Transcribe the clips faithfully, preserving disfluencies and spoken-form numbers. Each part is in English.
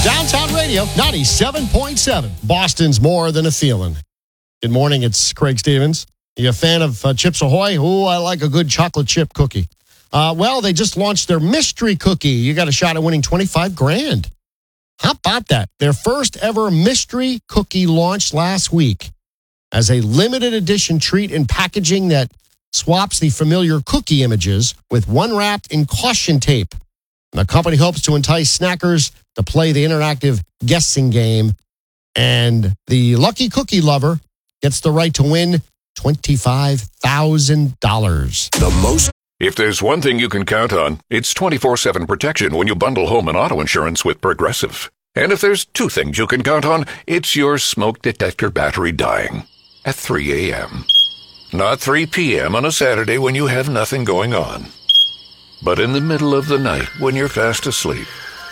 Downtown Radio, ninety-seven point seven. Boston's more than a feeling. Good morning, it's Craig Stevens. You a fan of uh, Chips Ahoy? Ooh, I like a good chocolate chip cookie. Uh, well, they just launched their mystery cookie. You got a shot at winning twenty-five grand. How about that? Their first ever mystery cookie launched last week as a limited edition treat in packaging that swaps the familiar cookie images with one wrapped in caution tape. The company hopes to entice snackers to play the interactive guessing game, and the lucky cookie lover gets the right to win twenty-five thousand dollars. The most. If there's one thing you can count on, it's twenty-four seven protection when you bundle home and auto insurance with Progressive. And if there's two things you can count on, it's your smoke detector battery dying at three a.m. Not three p.m. on a Saturday when you have nothing going on, but in the middle of the night when you're fast asleep.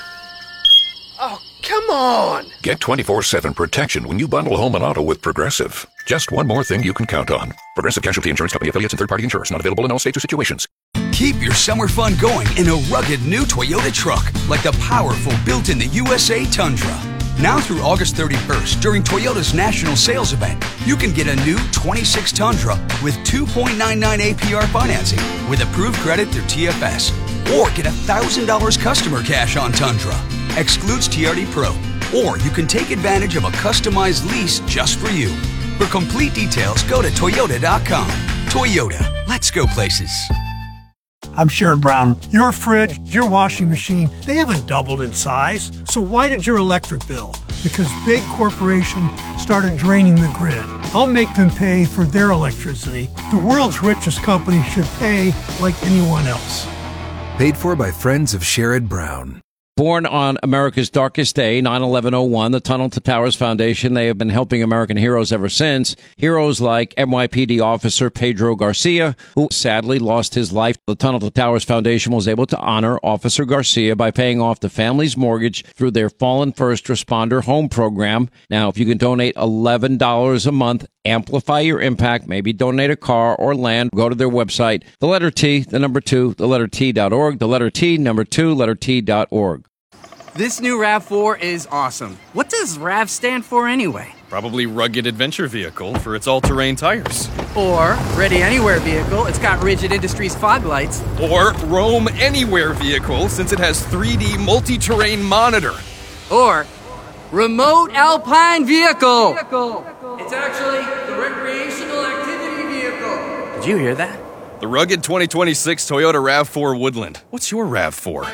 Oh, come on! Get twenty-four seven protection when you bundle home and auto with Progressive. Just one more thing you can count on. Progressive Casualty Insurance Company, affiliates, and third-party insurers. Not available in all states or situations. Keep your summer fun going in a rugged new Toyota truck, like the powerful built-in-the-U S A Tundra. Now through August thirty-first, during Toyota's national sales event, you can get a new twenty-six Tundra with two point nine nine A P R financing with approved credit through T F S. Or get one thousand dollars customer cash on Tundra. Excludes T R D Pro. Or you can take advantage of a customized lease just for you. For complete details, go to Toyota dot com. Toyota, let's go places. I'm Sherrod Brown. Your fridge, your washing machine, they haven't doubled in size. So why did your electric bill? Because big corporations started draining the grid. I'll make them pay for their electricity. The world's richest company should pay like anyone else. Paid for by friends of Sherrod Brown. Born on America's darkest day, nine eleven oh one, the Tunnel to Towers Foundation, they have been helping American heroes ever since. Heroes like N Y P D officer Pedro Garcia, who sadly lost his life. The Tunnel to Towers Foundation was able to honor Officer Garcia by paying off the family's mortgage through their Fallen First Responder Home Program. Now, if you can donate eleven dollars a month, amplify your impact, maybe donate a car or land, go to their website, the letter T, the number two, the letter T dot org, the letter T, number two, letter T dot org. This new RAV four is awesome. What does RAV stand for anyway? Probably Rugged Adventure Vehicle for its all-terrain tires. Or Ready Anywhere Vehicle, it's got Rigid Industries fog lights. Or Roam Anywhere Vehicle, since it has three D multi-terrain monitor. Or Remote Alpine Vehicle. It's actually the Recreational Activity Vehicle. Did you hear that? The rugged twenty twenty-six Toyota RAV four Woodland. What's your RAV four?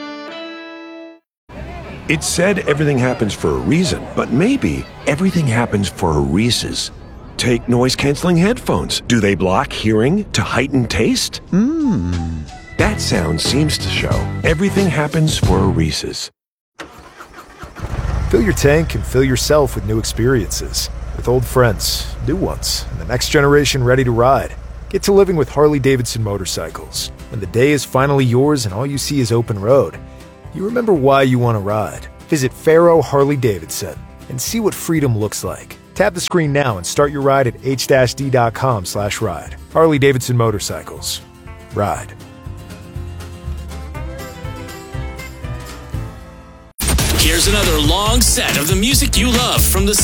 It's said everything happens for a reason, but maybe everything happens for a Reese's. Take noise-canceling headphones. Do they block hearing to heighten taste? Mmm. That sound seems to show everything happens for a Reese's. Fill your tank and fill yourself with new experiences. With old friends, new ones, and the next generation ready to ride. Get to living with Harley-Davidson motorcycles. When the day is finally yours and all you see is open road, you remember why you want to ride. Visit Faro Harley-Davidson and see what freedom looks like. Tap the screen now and start your ride at h d dot com slash ride. Harley-Davidson Motorcycles. Ride. Here's another long set of the music you love from the